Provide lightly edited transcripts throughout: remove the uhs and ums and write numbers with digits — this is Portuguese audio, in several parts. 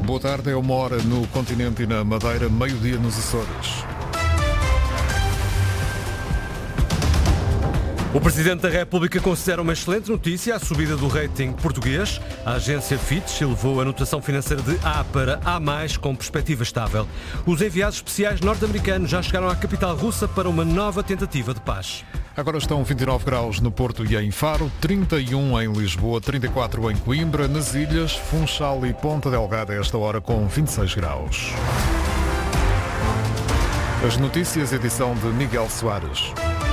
Boa tarde, é 1h no continente e na Madeira, meio-dia nos Açores. O Presidente da República considera uma excelente notícia a subida do rating português. A agência Fitch elevou a notação financeira de A para A+, com perspectiva estável. Os enviados especiais norte-americanos já chegaram à capital russa para uma nova tentativa de paz. Agora estão 29 graus no Porto e em Faro, 31 em Lisboa, 34 em Coimbra, nas Ilhas, Funchal e Ponta Delgada a esta hora com 26 graus. As notícias, edição de Miguel Soares.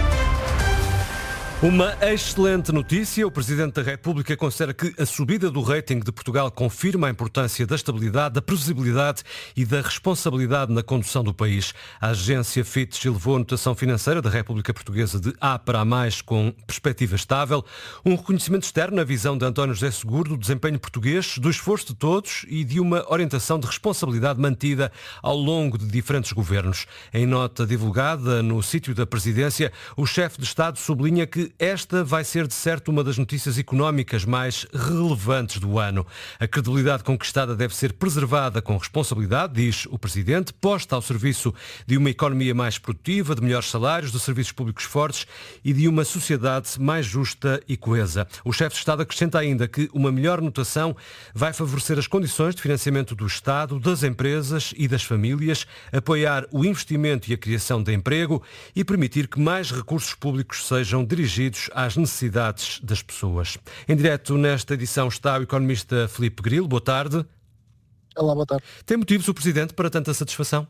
Uma excelente notícia. O Presidente da República considera que a subida do rating de Portugal confirma a importância da estabilidade, da previsibilidade e da responsabilidade na condução do país. A agência Fitch elevou a notação financeira da República Portuguesa de A para A+, com perspectiva estável. Um reconhecimento externo na visão de António José Seguro do desempenho português, do esforço de todos e de uma orientação de responsabilidade mantida ao longo de diferentes governos. Em nota divulgada no sítio da Presidência, o chefe de Estado sublinha que esta vai ser, de certo, uma das notícias económicas mais relevantes do ano. A credibilidade conquistada deve ser preservada com responsabilidade, diz o Presidente, posta ao serviço de uma economia mais produtiva, de melhores salários, de serviços públicos fortes e de uma sociedade mais justa e coesa. O chefe de Estado acrescenta ainda que uma melhor notação vai favorecer as condições de financiamento do Estado, das empresas e das famílias, apoiar o investimento e a criação de emprego e permitir que mais recursos públicos sejam dirigidos às necessidades das pessoas. Em direto nesta edição está o economista Filipe Grilo. Boa tarde. Olá, boa tarde. Tem motivos o Presidente para tanta satisfação?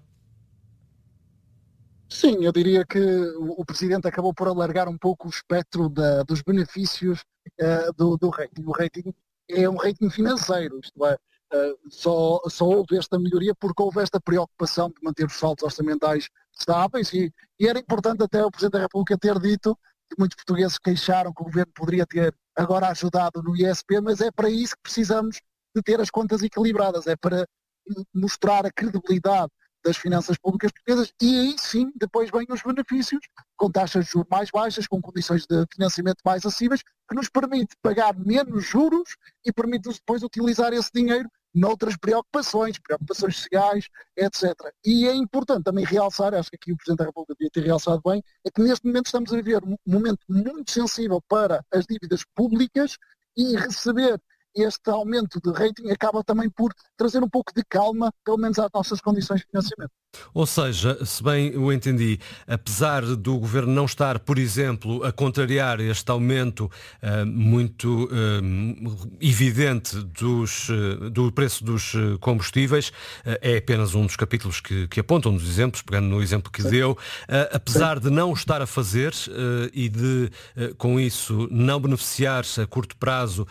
Sim, eu diria que o Presidente acabou por alargar um pouco o espectro dos benefícios do rating. O rating é um rating financeiro, isto é, só houve esta melhoria porque houve esta preocupação de manter os saldos orçamentais estáveis e era importante até o Presidente da República ter dito que muitos portugueses queixaram que o Governo poderia ter agora ajudado no ISP, mas é para isso que precisamos de ter as contas equilibradas, é para mostrar a credibilidade das finanças públicas portuguesas e aí sim depois vêm os benefícios com taxas de juros mais baixas, com condições de financiamento mais acessíveis, que nos permite pagar menos juros e permite-nos depois utilizar esse dinheiro noutras preocupações sociais, etc. E é importante também realçar, acho que aqui o Presidente da República devia ter realçado bem, é que neste momento estamos a viver um momento muito sensível para as dívidas públicas e receber este aumento de rating acaba também por trazer um pouco de calma, pelo menos às nossas condições de financiamento. Ou seja, se bem o entendi, apesar do Governo não estar, por exemplo, a contrariar este aumento muito evidente do preço dos combustíveis, é apenas um dos capítulos que apontam, um dos exemplos, pegando no exemplo que deu, apesar de não o estar a fazer e de, com isso, não beneficiar a curto prazo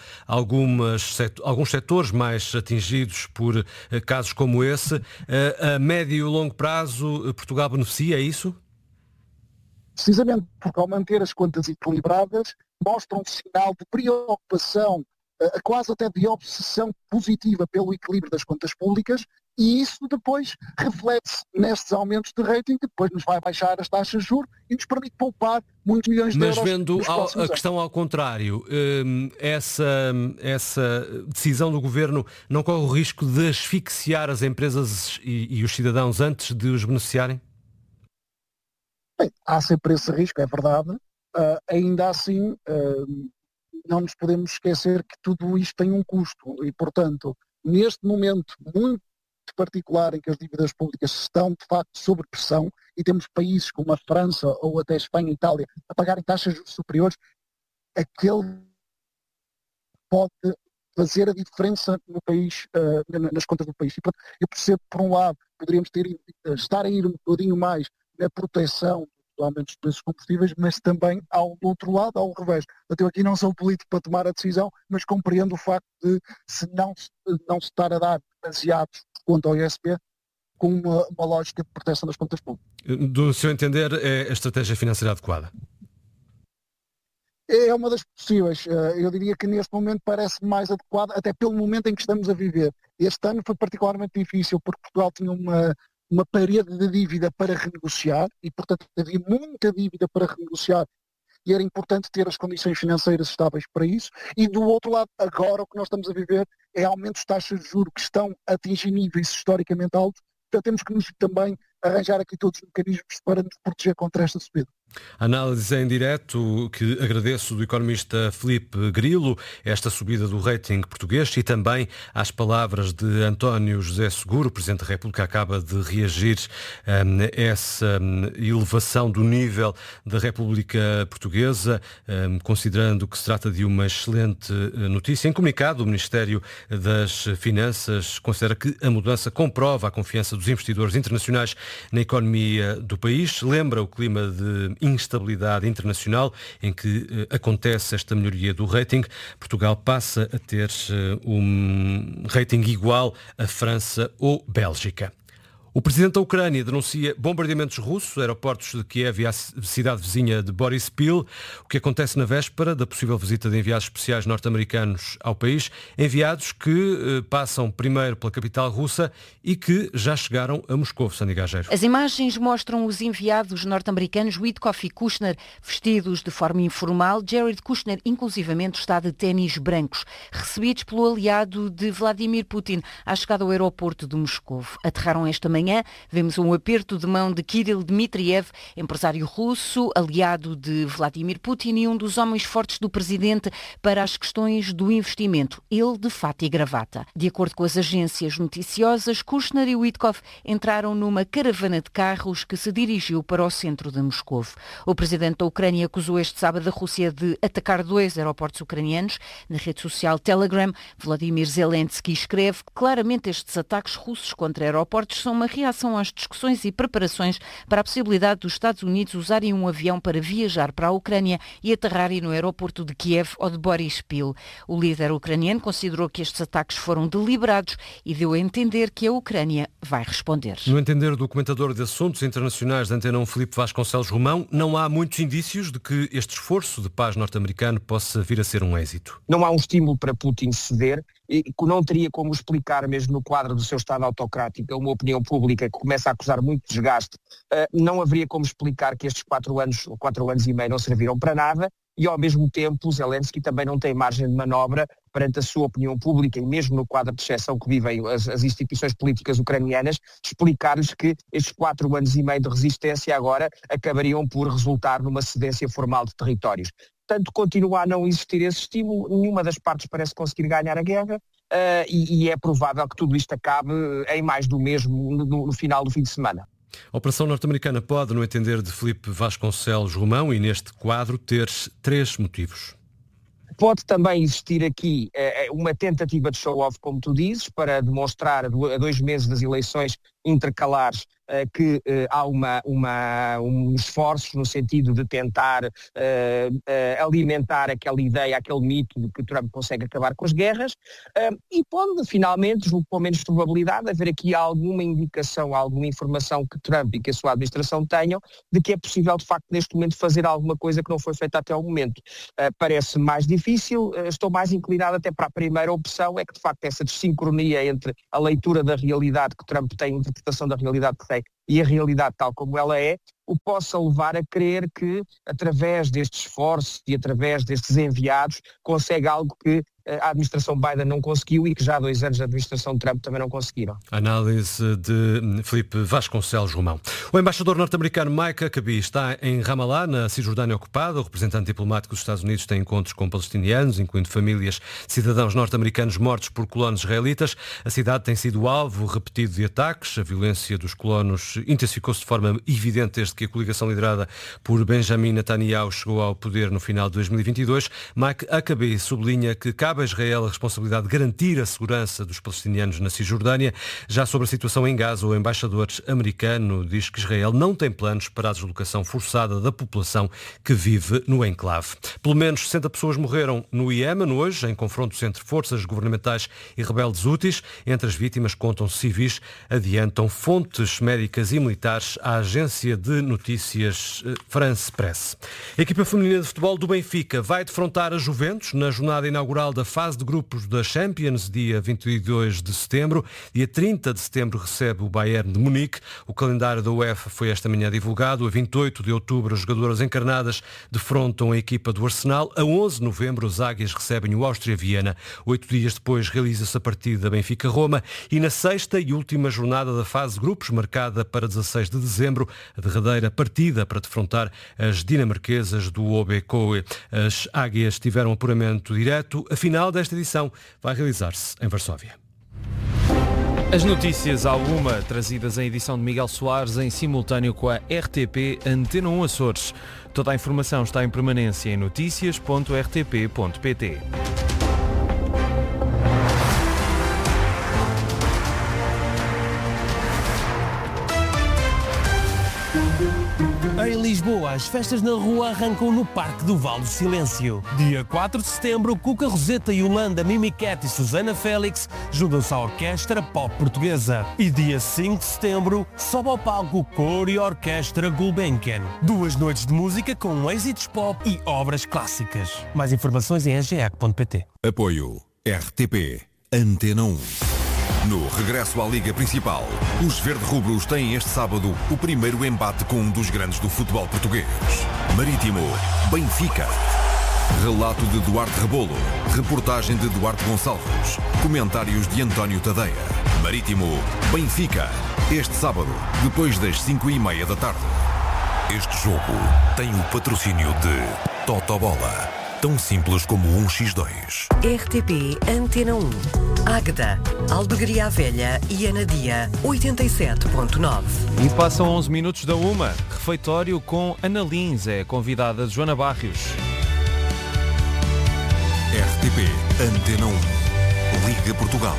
alguns setores mais atingidos por casos como esse, a médio e longo prazo Portugal beneficia, é isso? Precisamente porque ao manter as contas equilibradas mostra um sinal de preocupação, quase até de obsessão positiva pelo equilíbrio das contas públicas e isso depois reflete-se nestes aumentos de rating que depois nos vai baixar as taxas de juros e nos permite poupar muitos milhões de euros. Mas vendo a questão ao contrário, essa decisão do Governo não corre o risco de asfixiar as empresas e os cidadãos antes de os beneficiarem? Bem, há sempre esse risco, é verdade. Ainda assim, não nos podemos esquecer que tudo isto tem um custo e, portanto, neste momento muito particular em que as dívidas públicas estão, de facto, sob pressão e temos países como a França ou até a Espanha e a Itália a pagarem taxas superiores, aquele pode fazer a diferença no país, nas contas do país. E, portanto, eu percebo, por um lado, poderíamos estar a ir um bocadinho mais na proteção do aumento dos preços combustíveis, mas também do outro lado, ao revés. Eu aqui não sou político para tomar a decisão, mas compreendo o facto de se não se estar a dar demasiados quanto ao ISP, com uma lógica de proteção das contas públicas. Do seu entender, é a estratégia financeira adequada? É uma das possíveis. Eu diria que neste momento parece mais adequada, até pelo momento em que estamos a viver. Este ano foi particularmente difícil, porque Portugal tinha uma parede de dívida para renegociar e, portanto, havia muita dívida para renegociar e era importante ter as condições financeiras estáveis para isso. E do outro lado, agora o que nós estamos a viver é aumentos de taxas de juros que estão a atingir níveis historicamente altos, então temos que nos também arranjar aqui todos os mecanismos para nos proteger contra esta subida. Análise em direto que agradeço do economista Filipe Grilo, esta subida do rating português, e também às palavras de António José Seguro, o Presidente da República acaba de reagir a essa elevação do nível da República Portuguesa, considerando que se trata de uma excelente notícia. Em comunicado, o Ministério das Finanças considera que a mudança comprova a confiança dos investidores internacionais na economia do país, lembra o clima de instabilidade internacional em que acontece esta melhoria do rating. Portugal passa a ter um rating igual a França ou Bélgica. O presidente da Ucrânia denuncia bombardeamentos russos, aeroportos de Kiev e a cidade vizinha de Borispil, o que acontece na véspera da possível visita de enviados especiais norte-americanos ao país, enviados que passam primeiro pela capital russa e que já chegaram a Moscou, Sandy Gageiro. As imagens mostram os enviados norte-americanos Witkoff e Kushner vestidos de forma informal. Jared Kushner, inclusivamente, está de ténis brancos, recebidos pelo aliado de Vladimir Putin à chegada ao aeroporto de Moscou. Aterraram esta manhã. Vemos um aperto de mão de Kirill Dmitriev, empresário russo, aliado de Vladimir Putin e um dos homens fortes do presidente para as questões do investimento. Ele de fato e gravata. De acordo com as agências noticiosas, Kushner e Witkoff entraram numa caravana de carros que se dirigiu para o centro de Moscou. O presidente da Ucrânia acusou este sábado a Rússia de atacar 2 aeroportos ucranianos. Na rede social Telegram, Vladimir Zelensky escreve que claramente estes ataques russos contra aeroportos são uma reação às discussões e preparações para a possibilidade dos Estados Unidos usarem um avião para viajar para a Ucrânia e aterrarem no aeroporto de Kiev ou de Borispil. O líder ucraniano considerou que estes ataques foram deliberados e deu a entender que a Ucrânia vai responder. No entender do comentador de assuntos internacionais da Antena 1, Filipe Vasconcelos Romão, não há muitos indícios de que este esforço de paz norte-americano possa vir a ser um êxito. Não há um estímulo para Putin ceder, e não teria como explicar, mesmo no quadro do seu Estado autocrático, uma opinião pública que começa a acusar muito desgaste. Não haveria como explicar que estes 4 anos e meio não serviram para nada, e ao mesmo tempo Zelensky também não tem margem de manobra perante a sua opinião pública e mesmo no quadro de exceção que vivem as instituições políticas ucranianas, explicar-lhes que estes 4 anos e meio de resistência agora acabariam por resultar numa cedência formal de territórios. Portanto, continua a não existir esse estímulo, nenhuma das partes parece conseguir ganhar a guerra e é provável que tudo isto acabe em mais do mesmo no final do fim de semana. A operação norte-americana pode, no entender de Filipe Vasconcelos Romão, e neste quadro, ter 3 motivos. Pode também existir aqui uma tentativa de show-off, como tu dizes, para demonstrar a 2 meses das eleições intercalares que há um esforço no sentido de tentar alimentar aquela ideia, aquele mito de que Trump consegue acabar com as guerras, e pode finalmente, julgo com menos probabilidade, haver aqui alguma indicação, alguma informação que Trump e que a sua administração tenham de que é possível de facto neste momento fazer alguma coisa que não foi feita até ao momento. Parece mais difícil, estou mais inclinado até para a primeira opção, é que de facto essa desincronia entre a leitura da realidade que Trump tem, a interpretação da realidade que tem e a realidade tal como ela é, o possa levar a crer que, através destes esforços e através destes enviados, consegue algo que a administração Biden não conseguiu e que já há 2 anos da administração Trump também não conseguiram. Análise de Filipe Vasconcelos Romão. O embaixador norte-americano Mike Huckabee está em Ramallah, na Cisjordânia ocupada. O representante diplomático dos Estados Unidos tem encontros com palestinianos, incluindo famílias de cidadãos norte-americanos mortos por colonos israelitas. A cidade tem sido alvo repetido de ataques. A violência dos colonos intensificou-se de forma evidente desde que a coligação liderada por Benjamin Netanyahu chegou ao poder no final de 2022. Mike Huckabee sublinha que cabe a Israel a responsabilidade de garantir a segurança dos palestinianos na Cisjordânia. Já sobre a situação em Gaza, o embaixador americano diz que Israel não tem planos para a deslocação forçada da população que vive no enclave. Pelo menos 60 pessoas morreram no Iémen hoje, em confrontos entre forças governamentais e rebeldes hútis. Entre as vítimas contam civis, adiantam fontes médicas e militares à agência de Notícias France Press. A equipa feminina de futebol do Benfica vai defrontar a Juventus na jornada inaugural da fase de grupos da Champions, dia 22 de setembro. Dia 30 de setembro recebe o Bayern de Munique. O calendário da UEFA foi esta manhã divulgado. A 28 de outubro, as jogadoras encarnadas defrontam a equipa do Arsenal. A 11 de novembro, os Águias recebem o Áustria-Viena. 8 dias depois realiza-se a partida Benfica-Roma. E na sexta e última jornada da fase de grupos, marcada para 16 de dezembro, a derradeira partida para defrontar as dinamarquesas do OBK. As Águias tiveram apuramento direto. A final desta edição vai realizar-se em Varsóvia. As notícias à uma, trazidas em edição de Miguel Soares, em simultâneo com a RTP Antena 1 Açores. Toda a informação está em permanência em noticias.rtp.pt. Em Lisboa, as festas na rua arrancam no Parque do Vale do Silêncio. Dia 4 de setembro, Cuca Roseta, Yolanda, Mimicat e Susana Félix juntam-se à Orquestra Pop Portuguesa. E dia 5 de setembro, sobe ao palco Coro e Orquestra Gulbenkian. 2 noites de música com êxitos pop e obras clássicas. Mais informações em sgac.pt. Apoio RTP Antena 1. No regresso à Liga Principal, os verde-rubros têm este sábado o primeiro embate com um dos grandes do futebol português. Marítimo, Benfica. Relato de Duarte Rebolo. Reportagem de Duarte Gonçalves. Comentários de António Tadeia. Marítimo, Benfica. Este sábado, depois das 5:30 da tarde. Este jogo tem o patrocínio de Totobola. Tão simples como 1x2. RTP Antena 1. Águeda, Albergaria Velha e Anadia, 87.9. E passam 11 minutos da uma. Refeitório com Ana Lins, é convidada de Joana Barrios. RTP Antena 1. Liga Portugal.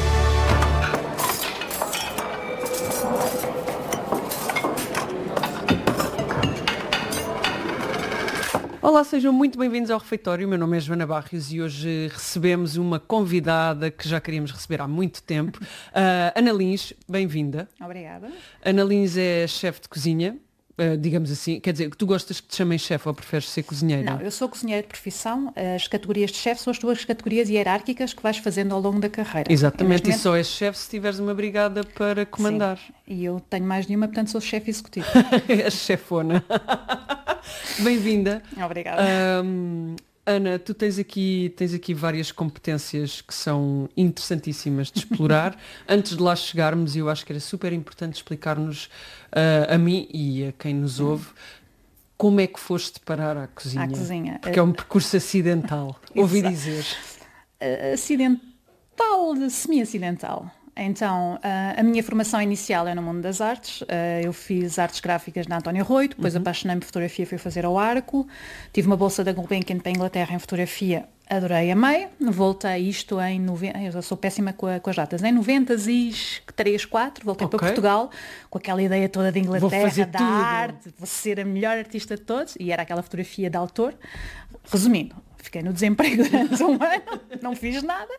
Olá, sejam muito bem-vindos ao Refeitório. O meu nome é Joana Barrios e hoje recebemos uma convidada que já queríamos receber há muito tempo. Ana Lins, bem-vinda. Obrigada. Ana Lins é chefe de cozinha, digamos assim. Quer dizer, tu gostas que te chamem chefe ou preferes ser cozinheira? Não, eu sou cozinheira de profissão. As categorias de chefe são as tuas categorias hierárquicas que vais fazendo ao longo da carreira. Exatamente, e só és chefe se tiveres uma brigada para comandar. Sim. E eu tenho mais de uma, portanto sou chefe executivo. És chefona. Bem-vinda. Obrigada. Ana, tu tens aqui várias competências que são interessantíssimas de explorar. Antes de lá chegarmos, eu acho que era super importante explicar-nos a mim e a quem nos ouve como é que foste parar à cozinha. À cozinha. Porque é um percurso acidental, ouvi dizer. Acidental, semi-acidental. Então, a minha formação inicial é no mundo das artes. Eu fiz artes gráficas na António Rui, depois apaixonei-me por fotografia, fui fazer ao Arco. Tive uma bolsa da Gulbenkian para a Inglaterra em fotografia, adorei, amei. Voltei isto em 90, eu sou péssima com as datas, em 93, 4, voltei para Portugal com aquela ideia toda de Inglaterra, da arte, vou ser a melhor artista de todos, e era aquela fotografia de autor. Resumindo, fiquei no desemprego durante um ano, não fiz nada.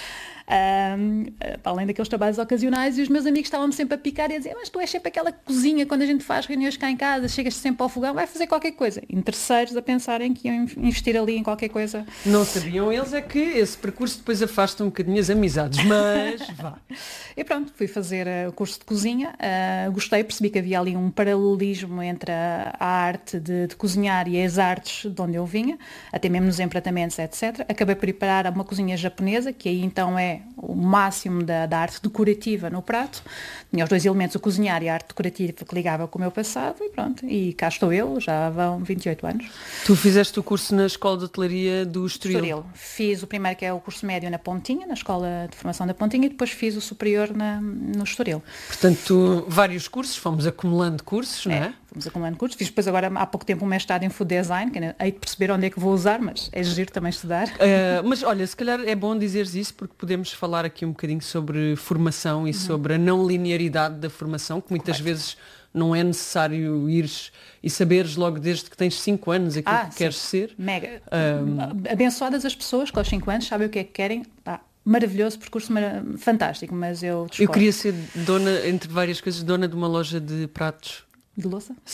Para além daqueles trabalhos ocasionais, e os meus amigos estavam-me sempre a picar e a dizer: mas tu és sempre aquela cozinha quando a gente faz reuniões cá em casa, chegas sempre ao fogão, vai fazer qualquer coisa. E terceiros a pensarem que iam investir ali em qualquer coisa. Não sabiam eles é que esse percurso depois afasta um bocadinho as amizades, mas vá. E pronto, fui fazer o curso de cozinha, gostei, percebi que havia ali um paralelismo entre a arte de cozinhar e as artes de onde eu vinha, até mesmo nos empratamentos, etc. Acabei por ir parar a uma cozinha japonesa, que aí então é o máximo da arte decorativa no prato. Tinha os dois elementos, o cozinhar e a arte decorativa, que ligava com o meu passado, e pronto. E cá estou eu, já vão 28 anos. Tu fizeste o curso na Escola de Hotelaria do Estoril? Fiz o primeiro, que é o curso médio na Pontinha, na Escola de Formação da Pontinha, e depois fiz o superior no Estoril. Portanto, vários cursos, fomos acumulando cursos, não é? Fomos acumulando cursos. Fiz depois agora, há pouco tempo, um mestrado em Food Design, que hei de perceber onde é que vou usar, mas é giro também estudar. Mas olha, se calhar é bom dizeres isso, porque podemos falar aqui um bocadinho sobre formação e sobre a não linearidade da formação, que muitas vezes não é necessário ires e saberes logo desde que tens 5 anos aquilo que queres ser. Mega. Abençoadas as pessoas que aos 5 anos sabem o que é que querem. Maravilhoso, percurso fantástico, mas eu discordo. Eu queria ser dona, entre várias coisas, dona de uma loja de pratos. De louça? Sim.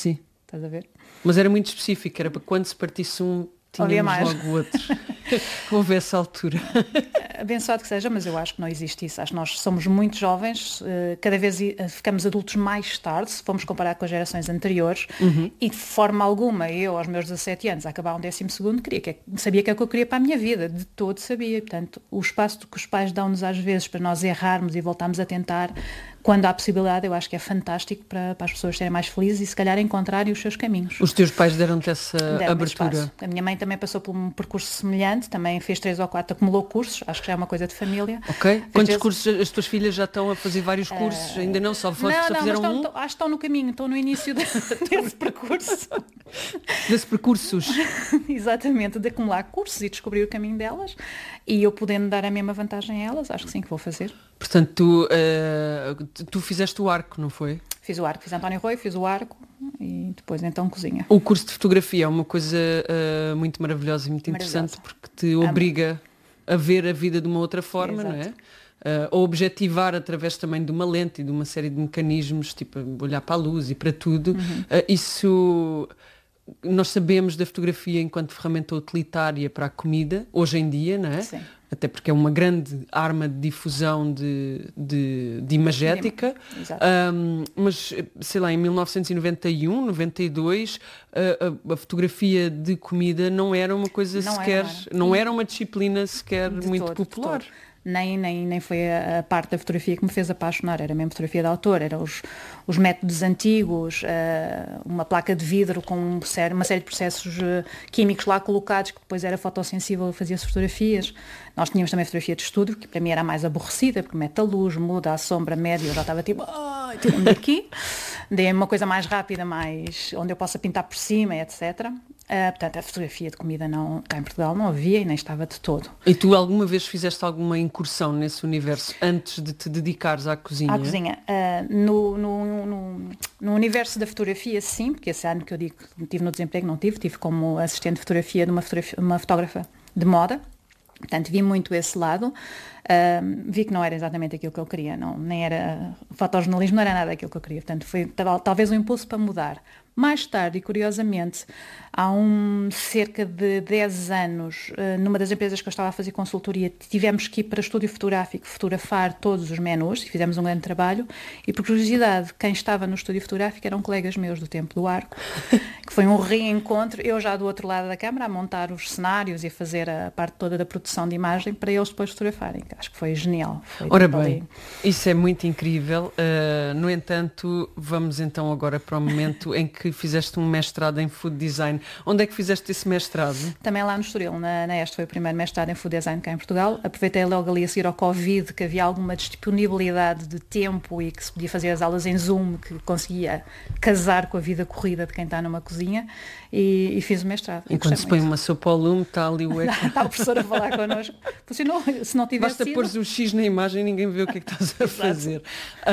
estás a ver? Mas era muito específico, era para quando se partisse um, tínhamos logo o outro. Houve essa altura. Abençoado que seja, mas eu acho que não existe isso. Acho que nós somos muito jovens, cada vez ficamos adultos mais tarde, se formos comparar com as gerações anteriores, e de forma alguma, eu aos meus 17 anos, a acabar um 12º, sabia que é o que eu queria para a minha vida, de todo sabia. Portanto, o espaço que os pais dão-nos às vezes para nós errarmos e voltarmos a tentar, quando há possibilidade, eu acho que é fantástico para as pessoas serem mais felizes e se calhar encontrarem os seus caminhos. Os teus pais deram-te essa abertura? A minha mãe também passou por um percurso semelhante, também fez 3 ou 4, acumulou cursos, acho que já é uma coisa de família. Ok. Quantos cursos as tuas filhas já estão a fazer vários cursos? Ainda não, só fizeram um? Acho que estão no caminho, estão no início desse percurso. Desses percursos? Exatamente, de acumular cursos e descobrir o caminho delas, e eu podendo dar a mesma vantagem a elas, acho que sim que vou fazer. Portanto, tu fizeste o arco, não foi? Fiz o arco, fiz António Rui, fiz o arco e depois então cozinha. O curso de fotografia é uma coisa muito maravilhosa e muito interessante, porque te obriga a ver a vida de uma outra forma, não é? A objetivar através também de uma lente e de uma série de mecanismos, tipo olhar para a luz e para tudo. Isso nós sabemos da fotografia enquanto ferramenta utilitária para a comida, hoje em dia, não é? Sim. Até porque é uma grande arma de difusão de imagética. Mas, sei lá, em 1991, 92, a fotografia de comida não era uma coisa não era uma disciplina sequer muito popular. Nem foi a parte da fotografia que me fez apaixonar, era mesmo fotografia de autor, eram os métodos antigos, uma placa de vidro com uma série de processos químicos lá colocados, que depois era fotossensível, fazia-se fotografias. Nós tínhamos também fotografia de estúdio, que para mim era mais aborrecida, porque mete a luz, muda a sombra média, eu já estava tipo, tira-me daqui, dei uma coisa mais rápida, onde eu possa pintar por cima, etc. Portanto, a fotografia de comida cá em Portugal não havia e nem estava de todo. E tu alguma vez fizeste alguma incursão nesse universo antes de te dedicares à cozinha? À cozinha. No universo da fotografia, sim, porque esse ano que eu digo que estive no desemprego, não tive como assistente de fotografia de uma fotógrafa de moda. Portanto, vi muito esse lado. Vi que não era exatamente aquilo que eu queria, nem era fotojornalismo, não era nada aquilo que eu queria. Portanto, foi talvez um impulso para mudar. Mais tarde, e curiosamente, há cerca de 10 anos, numa das empresas que eu estava a fazer consultoria, tivemos que ir para estúdio fotográfico fotografar todos os menus, e fizemos um grande trabalho, e por curiosidade, quem estava no estúdio fotográfico eram colegas meus do tempo do arco, que foi um reencontro, eu já do outro lado da câmara, a montar os cenários e a fazer a parte toda da produção de imagem para eles depois fotografarem. Acho que foi genial. Ora bem, isso é muito incrível. No entanto, vamos então agora para o momento em que fizeste um mestrado em Food Design. Onde é que fizeste esse mestrado? Também lá no Estoril, na Este, foi o primeiro mestrado em Food Design cá em Portugal. Aproveitei logo ali a seguir ao Covid, que havia alguma disponibilidade de tempo e que se podia fazer as aulas em Zoom, que conseguia casar com a vida corrida de quem está numa cozinha, e fiz o mestrado. Enquanto se põe uma sopa ao lume, está ali o ecrã. Está a professora a falar connosco. Funcionou, se não tivesse basta pôr o X na imagem e ninguém vê o que é que estás a fazer.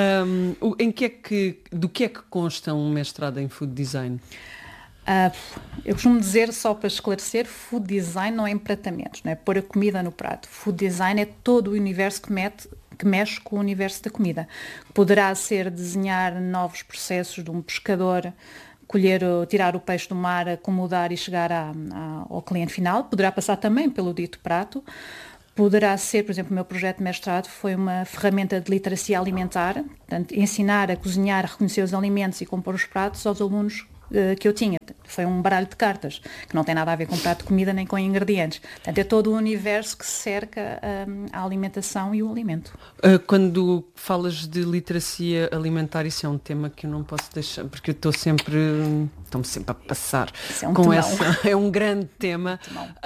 Do que é que consta um mestrado em Food Design? Eu costumo dizer, só para esclarecer, Food Design não é empratamentos, não é pôr a comida no prato. Food Design é todo o universo que mexe com o universo da comida. Poderá ser desenhar novos processos de um pescador, tirar o peixe do mar, acomodar e chegar ao cliente final. Poderá passar também pelo dito prato. Poderá ser, por exemplo, o meu projeto de mestrado foi uma ferramenta de literacia alimentar, portanto, ensinar a cozinhar, a reconhecer os alimentos e compor os pratos aos alunos que eu tinha. Foi um baralho de cartas, que não tem nada a ver com prato de comida nem com ingredientes. Portanto, é todo o universo que cerca a alimentação e o alimento. Quando falas de literacia alimentar, isso é um tema que eu não posso deixar, porque eu estou-me sempre a passar com essa. É um grande tema.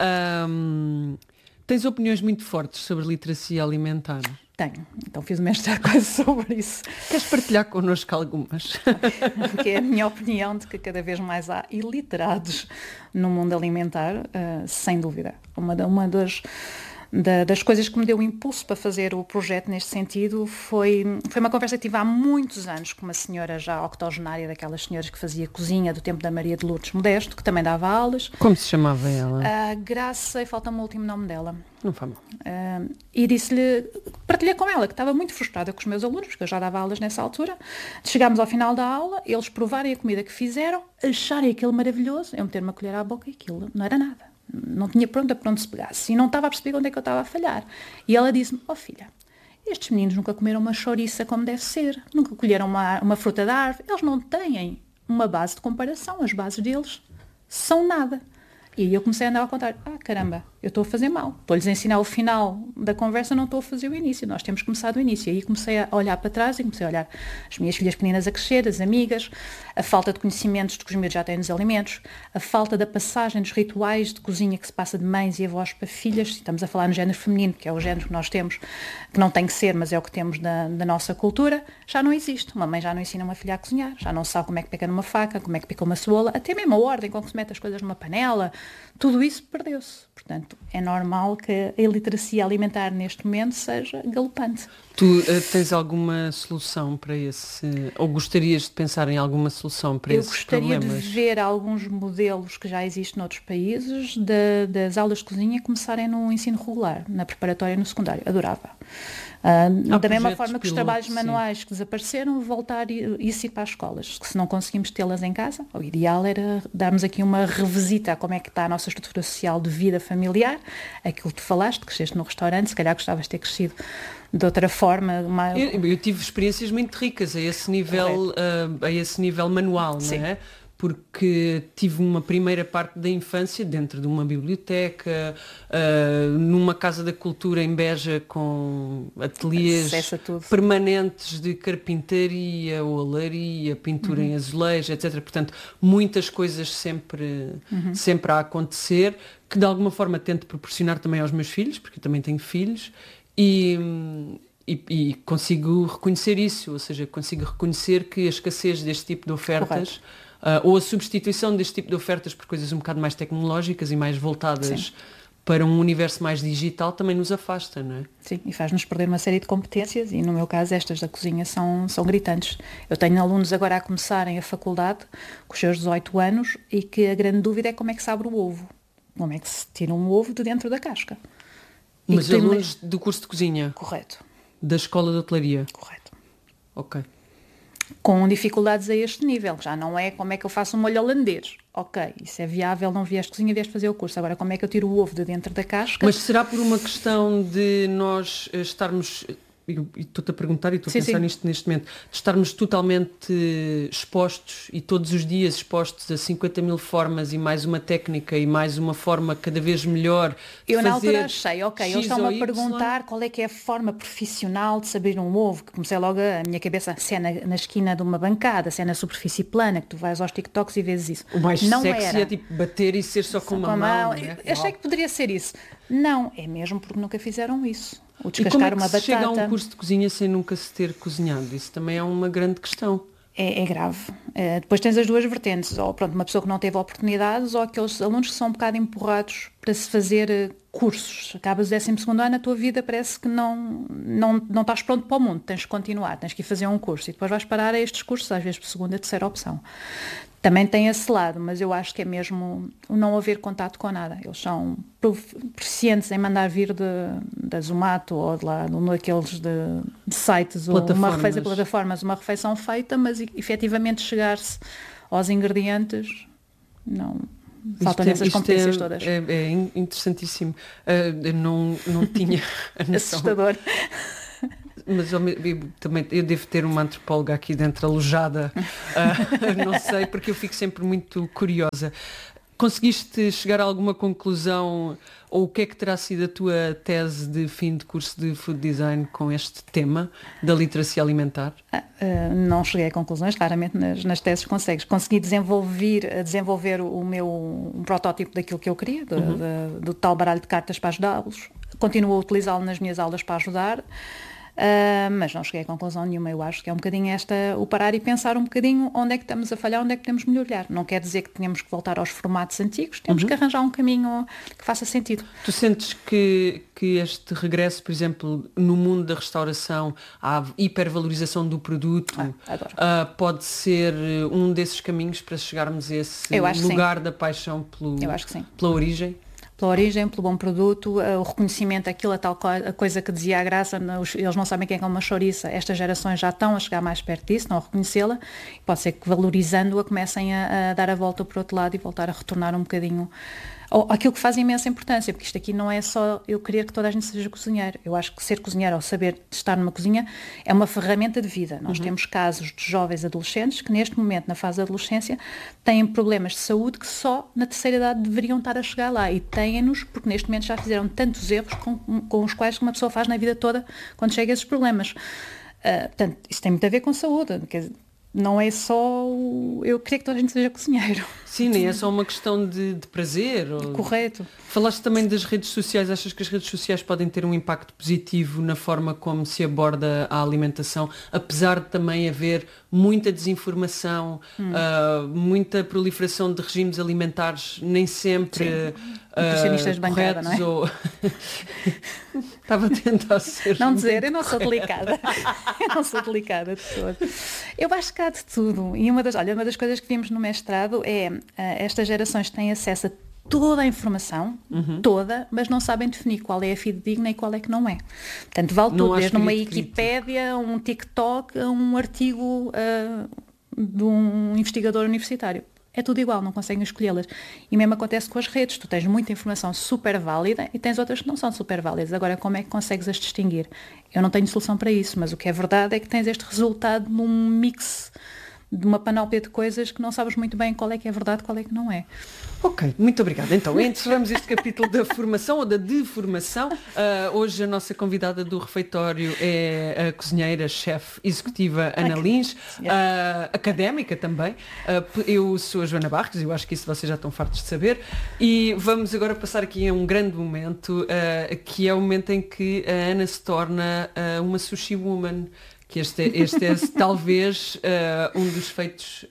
Tens opiniões muito fortes sobre literacia alimentar? Tenho, então fiz o mestrado quase sobre isso. Queres partilhar connosco algumas? Que é a minha opinião de que cada vez mais há iliterados no mundo alimentar, sem dúvida. Uma das coisas que me deu o impulso para fazer o projeto neste sentido foi uma conversa que tive há muitos anos com uma senhora já octogenária, daquelas senhoras que fazia cozinha do tempo da Maria de Lourdes Modesto, que também dava aulas. Como se chamava ela? Graça, e falta-me o último nome dela. Não foi mal. E partilhei com ela que estava muito frustrada com os meus alunos, porque eu já dava aulas nessa altura. Chegámos ao final da aula, eles provarem a comida que fizeram, acharem aquilo maravilhoso, eu meter uma colher à boca e aquilo não era nada. Não tinha pronto para onde se pegasse. E não estava a perceber onde é que eu estava a falhar. E ela disse-me, filha, estes meninos nunca comeram uma chouriça como deve ser, nunca colheram uma fruta da árvore, eles não têm uma base de comparação, as bases deles são nada. E aí eu comecei a andar a contar, caramba, eu estou a fazer mal. Estou-lhes a ensinar o final da conversa, não estou a fazer o início. Nós temos que começar do início. E aí comecei a olhar para trás e comecei a olhar as minhas filhas pequeninas a crescer, as amigas, a falta de conhecimentos de que os meus já têm nos alimentos, a falta da passagem dos rituais de cozinha que se passa de mães e avós para filhas. Estamos a falar no género feminino, que é o género que nós temos, que não tem que ser, mas é o que temos da nossa cultura. Já não existe. Uma mãe já não ensina uma filha a cozinhar, já não sabe como é que pega numa faca, como é que pica uma cebola, até mesmo a ordem com que se mete as coisas numa panela. Tudo isso perdeu-se. Portanto, é normal que a iliteracia alimentar neste momento seja galopante. Tu tens alguma solução para esse... Ou gostarias de pensar em alguma solução para esses problemas? Eu gostaria de ver alguns modelos que já existem noutros países das aulas de cozinha começarem no ensino regular, na preparatória e no secundário. Adorava. Da mesma forma que os trabalhos manuais que desapareceram, voltar isso ir para as escolas. Que se não conseguimos tê-las em casa, o ideal era darmos aqui uma revisita a como é que está a nossa estrutura social de vida familiar, aquilo que tu falaste, que cresceste no restaurante, se calhar gostavas de ter crescido de outra forma. Eu tive experiências muito ricas a esse nível manual, Sim. Não é? Porque tive uma primeira parte da infância dentro de uma biblioteca, numa casa da cultura em Beja, com ateliês permanentes de carpintaria, olaria, pintura em azulejo, etc. Portanto, muitas coisas sempre a acontecer, que de alguma forma tento proporcionar também aos meus filhos, porque eu também tenho filhos, e consigo reconhecer isso, ou seja, consigo reconhecer que a escassez deste tipo de ofertas... ou a substituição deste tipo de ofertas por coisas um bocado mais tecnológicas e mais voltadas para um universo mais digital também nos afasta, não é? Sim, e faz-nos perder uma série de competências e no meu caso estas da cozinha são gritantes. Eu tenho alunos agora a começarem a faculdade com os seus 18 anos e que a grande dúvida é como é que se abre o ovo. Como é que se tira um ovo de dentro da casca. Mas alunos do curso de cozinha? Correto. Da escola de hotelaria? Correto. Ok. Com dificuldades a este nível, já não é como é que eu faço um molho holandês. Ok, isso é viável, não vieste cozinha, vieste fazer o curso. Agora, como é que eu tiro o ovo de dentro da casca? Mas será por uma questão de nós estarmos... E estou-te a perguntar e estou a pensar nisto neste momento, de estarmos totalmente expostos e todos os dias expostos a 50 mil formas e mais uma técnica e mais uma forma cada vez melhor de eu na fazer altura achei, eles estão-me a perguntar qual é que é a forma profissional de saber um ovo, que comecei logo a minha cabeça, se é na esquina de uma bancada, se é na superfície plana, que tu vais aos TikToks e vês isso. O mais não sexy era. É tipo bater e ser só com uma mão. Eu achei que poderia ser isso. Não, é mesmo porque nunca fizeram isso. O descascar e como é que uma batata. Chega a um curso de cozinha sem nunca se ter cozinhado? Isso também é uma grande questão. É grave. Depois tens as duas vertentes, ou pronto, uma pessoa que não teve oportunidades, ou aqueles alunos que são um bocado empurrados para se fazer cursos. Acabas o 12º ano, a tua vida parece que não estás pronto para o mundo, tens que continuar, tens que ir fazer um curso e depois vais parar a estes cursos, às vezes por segunda, terceira opção. Também tem esse lado, mas eu acho que é mesmo o não haver contato com nada. Eles são proficientes em mandar vir da Zomato ou de lá, num daqueles de sites ou plataformas, uma refeição feita, mas efetivamente chegar-se aos ingredientes, não... Faltam essas competências todas. É interessantíssimo. Eu não tinha a noção. Assustador. Mas eu devo ter uma antropóloga aqui dentro alojada, não sei, porque eu fico sempre muito curiosa. Conseguiste chegar a alguma conclusão, ou o que é que terá sido a tua tese de fim de curso de Food Design com este tema da literacia alimentar? Não cheguei a conclusões, claramente nas teses consegui desenvolver um protótipo daquilo que eu queria, do tal baralho de cartas para ajudá-los. Continuo a utilizá-lo nas minhas aulas para ajudar. mas não cheguei a conclusão nenhuma. Eu acho que é um bocadinho o parar e pensar um bocadinho onde é que estamos a falhar, onde é que podemos melhorar. Não quer dizer que tenhamos que voltar aos formatos antigos, temos que arranjar um caminho que faça sentido. Tu sentes que este regresso, por exemplo, no mundo da restauração, à hipervalorização do produto, pode ser um desses caminhos para chegarmos a esse lugar da paixão pela origem? Pela origem, pelo bom produto, o reconhecimento, aquilo, a coisa que dizia a Graça, eles não sabem quem é uma chouriça, estas gerações já estão a chegar mais perto disso, estão a reconhecê-la, pode ser que valorizando-a comecem a dar a volta para o outro lado e voltar a retornar um bocadinho aquilo que faz imensa importância, porque isto aqui não é só eu querer que toda a gente seja cozinheiro. Eu acho que ser cozinheiro ou saber estar numa cozinha é uma ferramenta de vida. Nós temos casos de jovens adolescentes que neste momento, na fase da adolescência, têm problemas de saúde que só na terceira idade deveriam estar a chegar lá, e têm-nos porque neste momento já fizeram tantos erros com os quais uma pessoa faz na vida toda quando chega a esses problemas. Portanto, isso tem muito a ver com saúde. Não é só eu queria que toda a gente seja cozinheiro. Sim, nem é só uma questão de prazer. Correto. Falaste também das redes sociais. Achas que as redes sociais podem ter um impacto positivo na forma como se aborda a alimentação, apesar de também haver muita desinformação, muita proliferação de regimes alimentares nem sempre nutricionistas de bancada, não é? Ou... Estava a tentar ser... Não dizer, eu não sou delicada. Eu não sou delicada de todo. Eu acho que há de tudo. E uma das coisas que vimos no mestrado é estas gerações têm acesso a toda a informação, toda, mas não sabem definir qual é a fidedigna e qual é que não é. Portanto, vale tudo, desde uma Wikipédia, um TikTok, um artigo de um investigador universitário. É tudo igual, não conseguem escolhê-las. E mesmo acontece com as redes. Tu tens muita informação super válida e tens outras que não são super válidas. Agora, como é que consegues as distinguir? Eu não tenho solução para isso, mas o que é verdade é que tens este resultado num mix de uma panóplia de coisas que não sabes muito bem qual é que é verdade, qual é que não é. Ok, muito obrigada. Então, encerramos este capítulo da formação ou da deformação. Hoje a nossa convidada do refeitório é a cozinheira, chefe executiva Ana Lins, académica também. Eu sou a Joana Barros, eu acho que isso vocês já estão fartos de saber. E vamos agora passar aqui a um grande momento, que é o momento em que a Ana se torna uma sushi woman. Que este é talvez um dos feitos,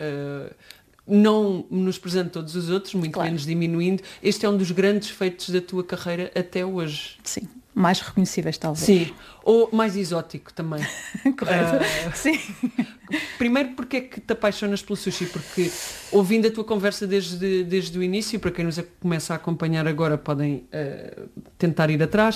não menosprezando todos os outros, muito menos diminuindo. Este é um dos grandes feitos da tua carreira até hoje. Sim, mais reconhecíveis talvez. Sim, ou mais exótico também. Correto, sim. Primeiro, porque é que te apaixonas pelo sushi? Porque ouvindo a tua conversa desde o início, para quem nos começa a acompanhar agora podem tentar ir atrás,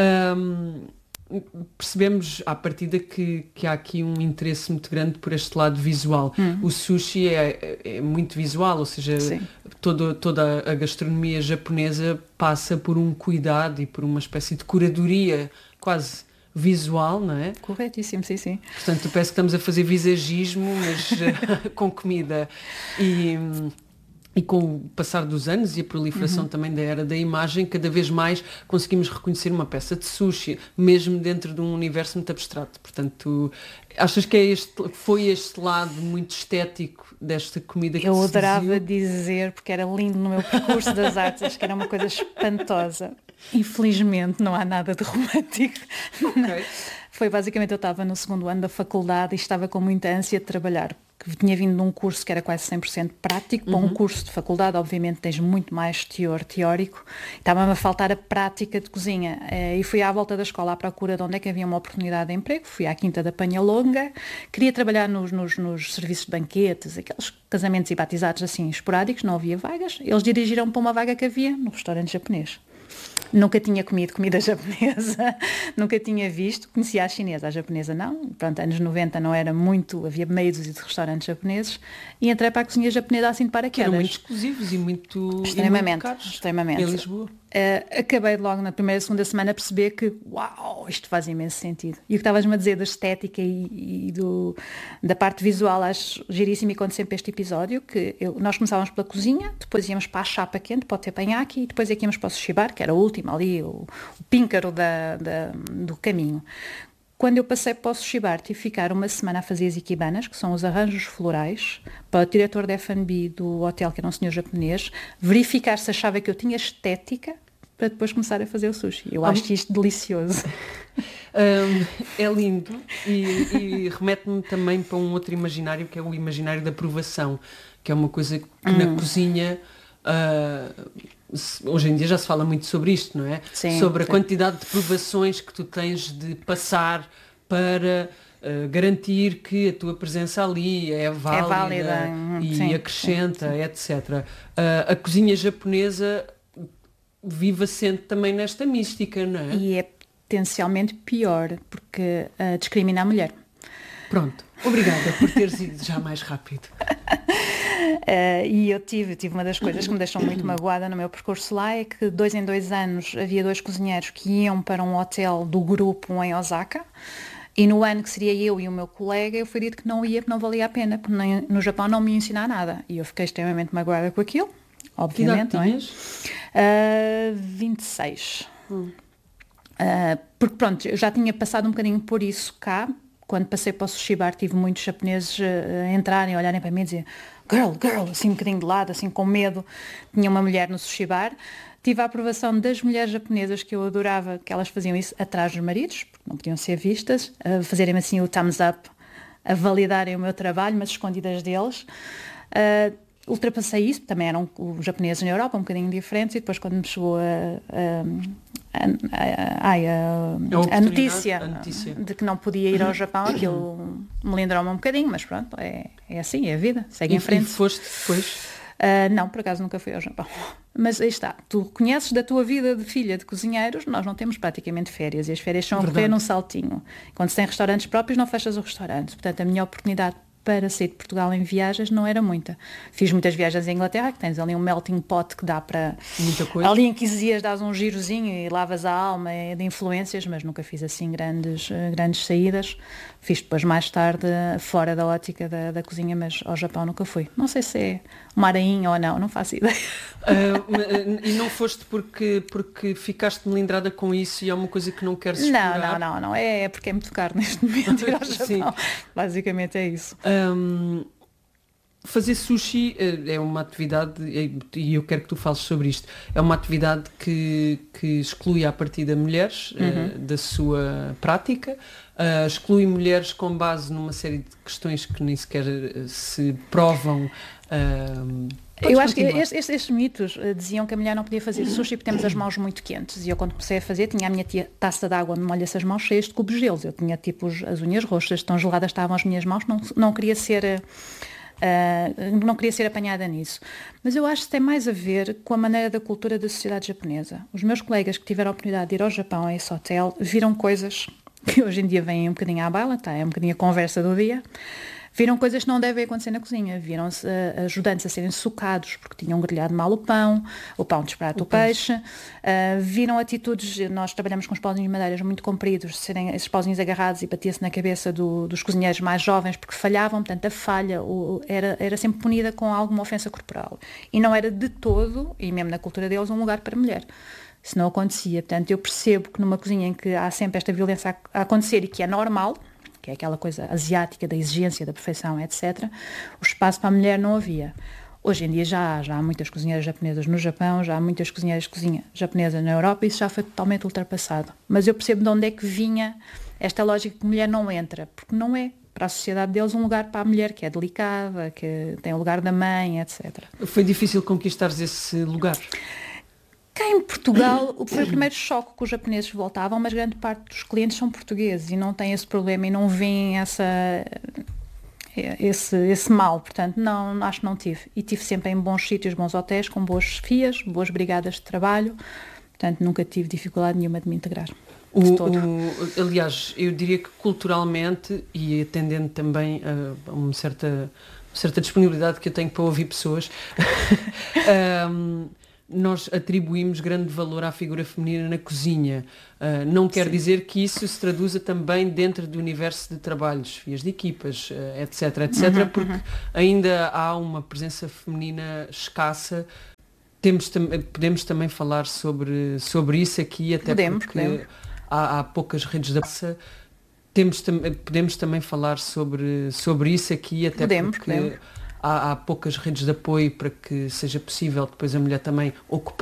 percebemos à partida que há aqui um interesse muito grande por este lado visual. O sushi é muito visual, ou seja, toda a gastronomia japonesa passa por um cuidado e por uma espécie de curadoria quase visual, não é? Corretíssimo, sim. Portanto, parece que estamos a fazer visagismo, mas com comida. E com o passar dos anos e a proliferação também da era da imagem, cada vez mais conseguimos reconhecer uma peça de sushi, mesmo dentro de um universo muito abstrato. Portanto, achas que foi este lado muito estético desta comida que eu adorava dizer, porque era lindo no meu percurso das artes, acho que era uma coisa espantosa. Infelizmente não há nada de romântico. Okay. Foi basicamente, eu estava no segundo ano da faculdade e estava com muita ânsia de trabalhar, que tinha vindo de um curso que era quase 100% prático. Para um curso de faculdade, obviamente, tens muito mais teor teórico. Estava-me a faltar a prática de cozinha. E fui à volta da escola à procura de onde é que havia uma oportunidade de emprego. Fui à Quinta da Penhalonga. Queria trabalhar nos serviços de banquetes, aqueles casamentos e batizados assim esporádicos, não havia vagas. Eles dirigiram para uma vaga que havia no restaurante japonês. Nunca tinha comido comida japonesa, nunca tinha visto, conhecia a chinesa, a japonesa não. Pronto, anos 90 não era muito, havia meia dúzia de restaurantes japoneses e entrei para a cozinha japonesa assim de paraquedas. Eram muito exclusivos e muito caros. Extremamente. Em Lisboa. Acabei logo na primeira, segunda semana a perceber que, uau, isto faz imenso sentido. E o que estavas-me a dizer da estética e da parte visual, acho giríssimo, e conto sempre este episódio, que nós começávamos pela cozinha, depois íamos para a chapa quente, para o teppanyaki, e depois íamos para o sushi bar, que era o último ali, o píncaro do caminho. Quando eu passei para o sushi bar, tive que ficar uma semana a fazer as ikibanas, que são os arranjos florais, para o diretor de F&B do hotel, que era um senhor japonês, verificar se achava que eu tinha estética, para depois começar a fazer o sushi. Eu acho isto delicioso. É lindo e remete-me também para um outro imaginário, que é o imaginário da provação, que é uma coisa que na cozinha hoje em dia já se fala muito sobre isto, não é? Sim, sobre a sim. quantidade de provações que tu tens de passar para garantir que a tua presença ali é válida, e sim, acrescenta, etc. A cozinha japonesa vive assente também nesta mística, não é? E é potencialmente pior, porque discrimina a mulher. Pronto, obrigada por teres ido já mais rápido. E eu tive uma das coisas que me deixou muito magoada no meu percurso lá, é que 2 em 2 anos havia 2 cozinheiros que iam para um hotel do grupo em Osaka, e no ano que seria eu e o meu colega, eu fui dito que não ia, que não valia a pena, porque no Japão não me ia ensinar nada. E eu fiquei extremamente magoada com aquilo, obviamente, não é? 26. Porque pronto, eu já tinha passado um bocadinho por isso cá. Quando passei para o sushi bar, tive muitos japoneses a entrarem, a olharem para mim e dizer girl, assim um bocadinho de lado, assim com medo. Tinha uma mulher no sushi bar. Tive a aprovação das mulheres japonesas, que eu adorava, que elas faziam isso atrás dos maridos, porque não podiam ser vistas, a fazerem assim o thumbs up, a validarem o meu trabalho, mas escondidas deles. Ultrapassei isso, também eram os japoneses na Europa, um bocadinho diferentes, e depois quando me chegou a notícia de que não podia ir ao Japão, aquilo melindrou-me um bocadinho, mas pronto, é assim, é a vida, segue em frente. E foste depois? Não, por acaso nunca fui ao Japão. Mas aí está, tu conheces da tua vida de filha de cozinheiros, nós não temos praticamente férias, e as férias são a correr num saltinho. Quando se tem restaurantes próprios, não fechas o restaurante. Portanto, a minha oportunidade para sair de Portugal em viagens não era muita. Fiz muitas viagens à Inglaterra, que tens ali um melting pot que dá para... Muita coisa. Ali em 15 dias dás um girozinho e lavas a alma de influências, mas nunca fiz assim grandes saídas. Fiz depois mais tarde fora da ótica da cozinha, mas ao Japão nunca fui. Não sei se é uma arainha ou não faço ideia. E não foste porque ficaste melindrada com isso e é uma coisa que não queres explorar? Não. É porque é muito caro neste momento ir ao Japão. Sim. Basicamente é isso. Fazer sushi é uma atividade, e eu quero que tu fales sobre isto, é uma atividade que exclui à partida mulheres da sua prática, exclui mulheres com base numa série de questões que nem sequer se provam. Eu acho que estes mitos diziam que a mulher não podia fazer sushi porque temos as mãos muito quentes, e eu quando comecei a fazer tinha a minha taça de água onde molha-se as mãos cheias de cubos de gelos. Eu tinha tipo as unhas roxas, tão geladas estavam as minhas mãos, não queria ser apanhada nisso. Mas eu acho que tem mais a ver com a maneira da cultura da sociedade japonesa. Os meus colegas que tiveram a oportunidade de ir ao Japão, a esse hotel, viram coisas que hoje em dia vêm um bocadinho à baila, é um bocadinho a conversa do dia. Viram coisas que não devem acontecer na cozinha. Viram-se ajudantes a serem sucados porque tinham grelhado mal o pão desperata o peixe. Viram atitudes, nós trabalhamos com os pauzinhos de madeiras muito compridos, serem esses pauzinhos agarrados e batia-se na cabeça dos cozinheiros mais jovens porque falhavam, portanto a falha era sempre punida com alguma ofensa corporal. E não era de todo, e mesmo na cultura deles, um lugar para mulher. Isso não acontecia. Portanto, eu percebo que numa cozinha em que há sempre esta violência a acontecer e que é normal, que é aquela coisa asiática da exigência, da perfeição, etc., o espaço para a mulher não havia. Hoje em dia já há muitas cozinheiras japonesas no Japão, já há muitas cozinheiras de cozinha japonesa na Europa, e isso já foi totalmente ultrapassado. Mas eu percebo de onde é que vinha esta lógica que a mulher não entra, porque não é para a sociedade deles um lugar para a mulher que é delicada, que tem o lugar da mãe, etc. Foi difícil conquistares esse lugar? Cá em Portugal foi o primeiro choque que os japoneses voltavam, mas grande parte dos clientes são portugueses e não têm esse problema e não veem esse mal. Portanto, não, acho que não tive. E tive sempre em bons sítios, bons hotéis, com boas chefias, boas brigadas de trabalho. Portanto, nunca tive dificuldade nenhuma de me integrar. Aliás, eu diria que culturalmente, e atendendo também a uma certa disponibilidade que eu tenho para ouvir pessoas, nós atribuímos grande valor à figura feminina na cozinha. Não quer dizer que isso se traduza também dentro do universo de trabalhos, chefias de equipas, etc, porque ainda há uma presença feminina escassa. Podemos também falar sobre isso aqui, até porque há poucas redes de apoio. Podemos também falar sobre isso aqui, até porque há poucas redes de apoio para que seja possível depois a mulher também ocupar